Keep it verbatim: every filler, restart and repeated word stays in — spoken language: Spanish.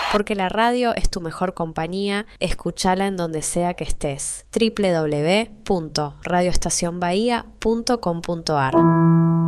porque la radio es tu mejor compañía. Escúchala en donde sea que estés. doble u doble u doble u punto radio estación bahía punto com punto ar